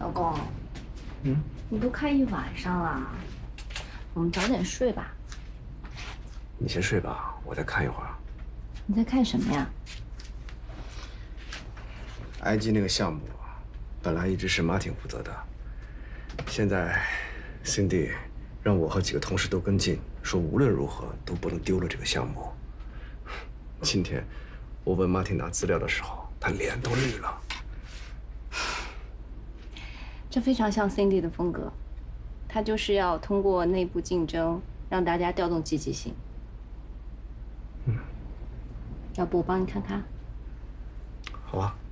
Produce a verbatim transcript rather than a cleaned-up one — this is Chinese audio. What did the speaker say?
老公， 嗯， 你都看一晚上了，我们早点睡吧。 你先睡吧，我再看一会儿。 你在看什么呀 I G 那个项目，本来一直是马挺负责的，现在 Cindy 让我和几个同事都跟进，说无论如何都不能丢了这个项目。今天我问马挺拿资料的时候，他脸都绿了。 这非常像 Cindy 的风格，她就是要通过内部竞争让大家调动积极性。 嗯， 要不我帮你看看？ 好啊。